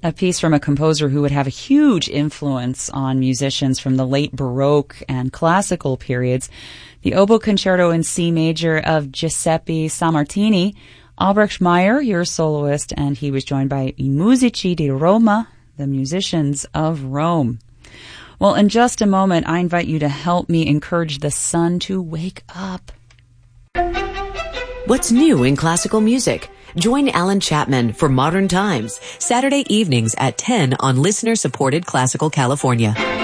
a piece from a composer who would have a huge influence on musicians from the late Baroque and classical periods, the Oboe Concerto in C Major of Giuseppe Sammartini. Albrecht Meyer, your soloist, and he was joined by I Musici di Roma, the musicians of Rome. Well, in just a moment, I invite you to help me encourage the sun to wake up. What's new in classical music? Join Alan Chapman for Modern Times, Saturday evenings at 10 on listener-supported Classical California.